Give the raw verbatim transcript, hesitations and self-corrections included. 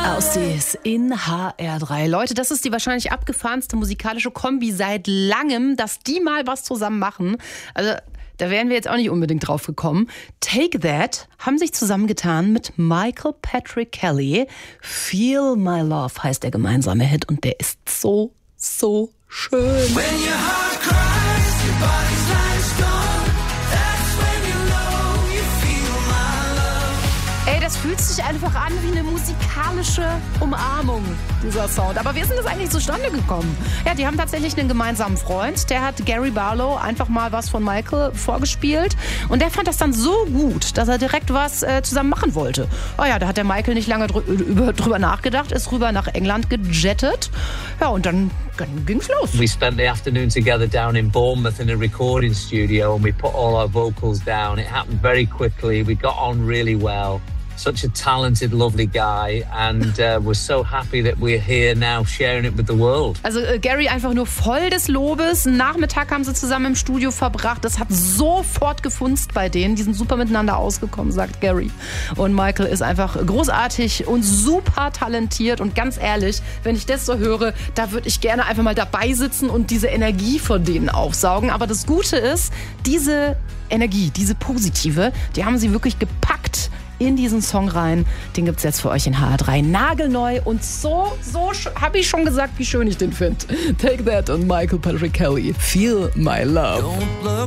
Aussies in H R drei. Leute, das ist die wahrscheinlich abgefahrenste musikalische Kombi seit langem, dass die mal was zusammen machen. Also da wären wir jetzt auch nicht unbedingt drauf gekommen. Take That haben sich zusammengetan mit Michael Patrick Kelly. Feel My Love heißt der gemeinsame Hit und der ist so, so schön. When your heart cries, your body's like stone. That's when you know you feel my love. Ey, das fühlt sich einfach an wie eine musikalische Umarmung, dieser Sound. Aber wie ist denn das eigentlich zustande gekommen? Ja, die haben tatsächlich einen gemeinsamen Freund. Der hat Gary Barlow einfach mal was von Michael vorgespielt. Und der fand das dann so gut, dass er direkt was äh, zusammen machen wollte. Oh ja, da hat der Michael nicht lange drü- über, drüber nachgedacht, ist rüber nach England gejettet. Ja, und dann, dann ging's los. We spent the afternoon together down in Bournemouth in a recording studio and we put all our vocals down. It happened very quickly. We got on really well. Such a talented, lovely guy, and uh, we're so happy that we're here now sharing it with the world. Also äh, Gary einfach nur voll des Lobes. Einen Nachmittag haben sie zusammen im Studio verbracht. Das hat sofort gefunzt bei denen. Die sind super miteinander ausgekommen, sagt Gary. Und Michael ist einfach großartig und super talentiert. Und ganz ehrlich, wenn ich das so höre, da würde ich gerne einfach mal dabei sitzen und diese Energie von denen aufsaugen. Aber das Gute ist, diese Energie, diese positive, die haben sie wirklich gepackt in diesen Song rein. Den gibt's jetzt für euch in H R drei nagelneu und so, so habe ich schon gesagt, wie schön ich den finde. Take That und Michael Patrick Kelly. Feel My Love.